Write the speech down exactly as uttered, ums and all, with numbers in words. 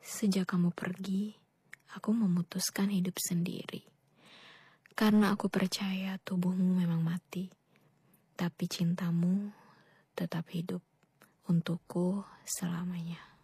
Sejak kamu pergi, aku memutuskan hidup sendiri. Karena aku percaya tubuhmu memang mati, tapi cintamu tetap hidup untukku selamanya.